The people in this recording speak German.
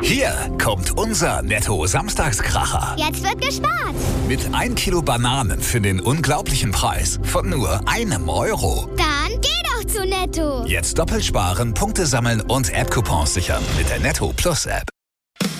Hier kommt unser Netto-Samstagskracher. Jetzt wird gespart. Mit 1 Kilo Bananen für den unglaublichen Preis von nur €1. Dann geh doch zu Netto. Jetzt doppelt sparen, Punkte sammeln und App-Coupons sichern mit der Netto Plus App.